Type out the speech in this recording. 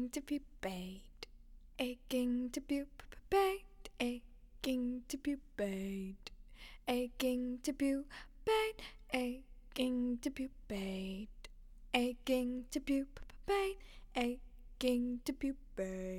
to pupate, aching to pupate, aching to pupate, aching to pupate, aching to pupate, aching to pupate, aching to pupate.